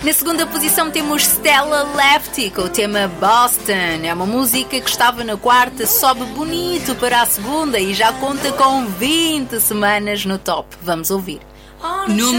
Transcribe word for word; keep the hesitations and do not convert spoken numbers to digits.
Na segunda posição temos Stella Lefty com o tema Boston. É uma música que estava na quarta, sobe bonito para a segunda e já conta com vinte semanas no top. Vamos ouvir. No